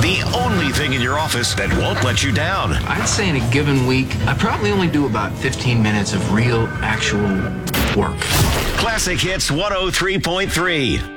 The only thing in your office that won't let you down. I'd say in a given week, I probably only do about 15 minutes of real, actual work. Classic Hits 103.3.